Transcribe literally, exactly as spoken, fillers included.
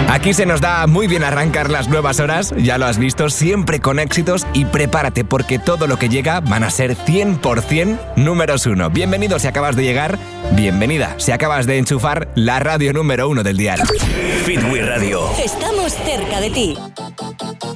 Aquí se nos da muy bien arrancar las nuevas horas, ya lo has visto, siempre con éxitos, y prepárate porque todo lo que llega van a ser cien por ciento números uno. Bienvenido si acabas de llegar, bienvenida si acabas de enchufar la radio número uno del dial. Fit We Radio. Estamos cerca de ti.